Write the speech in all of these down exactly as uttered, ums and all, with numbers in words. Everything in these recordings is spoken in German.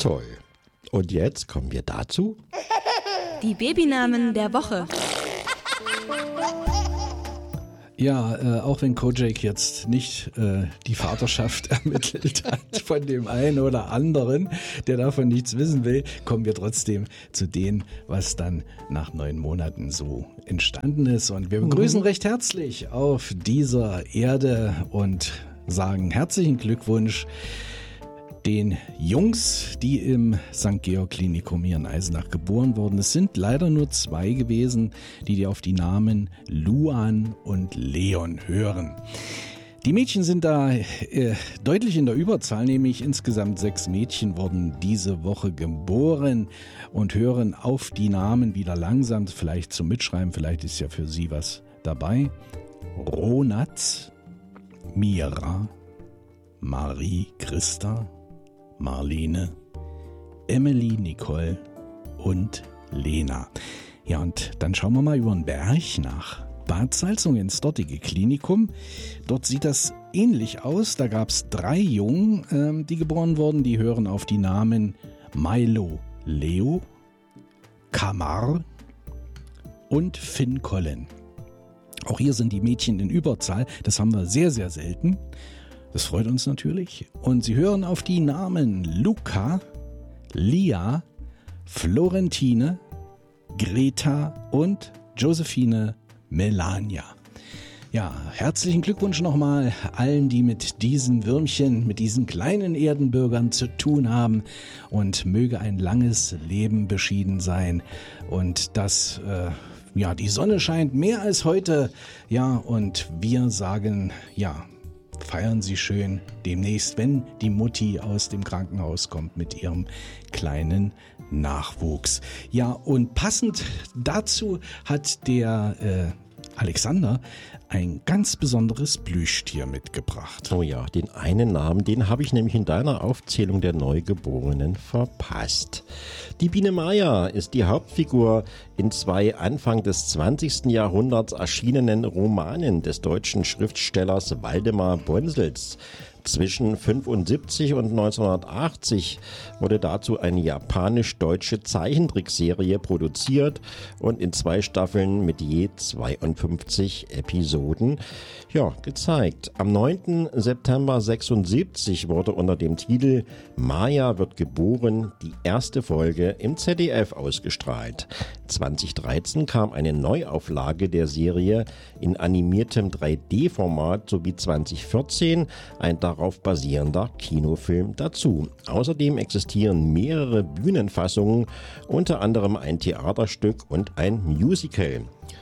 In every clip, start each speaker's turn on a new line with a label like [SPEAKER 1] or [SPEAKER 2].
[SPEAKER 1] Toll. Und jetzt kommen wir dazu.
[SPEAKER 2] Die Babynamen der Woche.
[SPEAKER 3] Ja, äh, auch wenn Kojak jetzt nicht äh, die Vaterschaft ermittelt hat von dem einen oder anderen, der davon nichts wissen will, kommen wir trotzdem zu dem, was dann nach neun Monaten so entstanden ist. Und wir begrüßen mhm. recht herzlich auf dieser Erde und sagen herzlichen Glückwunsch den Jungs, die im Sankt Georg Klinikum hier in Eisenach geboren wurden. Es sind leider nur zwei gewesen, die auf die Namen Luan und Leon hören. Die Mädchen sind da äh, deutlich in der Überzahl, nämlich insgesamt sechs Mädchen wurden diese Woche geboren und hören auf die Namen wieder langsam, vielleicht zum Mitschreiben, vielleicht ist ja für Sie was dabei. Ronatz, Mira, Marie Christa, Marlene, Emily, Nicole und Lena. Ja, und dann schauen wir mal über den Berg nach Bad Salzungen ins dortige Klinikum. Dort sieht das ähnlich aus. Da gab es drei Jungen, ähm, die geboren wurden. Die hören auf die Namen Milo Leo, Kamar und Finn Colin. Auch hier sind die Mädchen in Überzahl. Das haben wir sehr, sehr selten. Das freut uns natürlich. Und sie hören auf die Namen Luca, Lia, Florentine, Greta und Josephine Melania. Ja, herzlichen Glückwunsch nochmal allen, die mit diesen Würmchen, mit diesen kleinen Erdenbürgern zu tun haben. Und möge ein langes Leben beschieden sein. Und das, äh, ja, die Sonne scheint mehr als heute. Ja, und wir sagen, ja, feiern Sie schön demnächst, wenn die Mutti aus dem Krankenhaus kommt mit ihrem kleinen Nachwuchs. Ja, und passend dazu hat der äh, Alexander ein ganz besonderes Plüschtier mitgebracht.
[SPEAKER 1] Oh ja, den einen Namen, den habe ich nämlich in deiner Aufzählung der Neugeborenen verpasst. Die Biene Maya ist die Hauptfigur in zwei Anfang des zwanzigsten Jahrhunderts erschienenen Romanen des deutschen Schriftstellers Waldemar Bonsels. Zwischen fünfundsiebzig und neunzehnhundertachtzig wurde dazu eine japanisch-deutsche Zeichentrickserie produziert und in zwei Staffeln mit je zweiundfünfzig Episoden ja, gezeigt. Am neunten September sechsundsiebzig wurde unter dem Titel Maya wird geboren die erste Folge im Z D F ausgestrahlt. zweitausenddreizehn kam eine Neuauflage der Serie in animiertem drei D Format sowie zweitausendvierzehn ein darauf basierender Kinofilm dazu. Außerdem existieren mehrere Bühnenfassungen, unter anderem ein Theaterstück und ein Musical.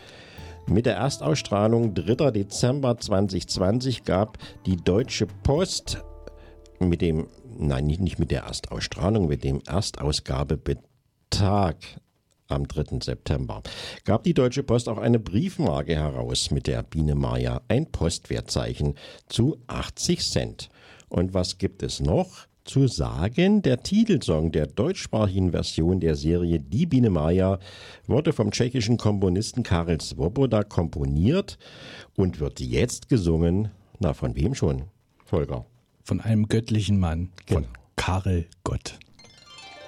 [SPEAKER 1] Mit der Erstausstrahlung dritter Dezember zweitausendzwanzig gab die Deutsche Post mit dem, nein, nicht mit der Erstausstrahlung, mit dem Erstausgabetag am dritten September, gab die Deutsche Post auch eine Briefmarke heraus mit der Biene Maya, ein Postwertzeichen zu achtzig Cent. Und was gibt es noch zu sagen? Der Titelsong der deutschsprachigen Version der Serie Die Biene Maya wurde vom tschechischen Komponisten Karel Svoboda komponiert und wird jetzt gesungen, na von wem schon, Volker?
[SPEAKER 3] Von einem göttlichen Mann, von
[SPEAKER 1] genau.
[SPEAKER 3] Karel Gott.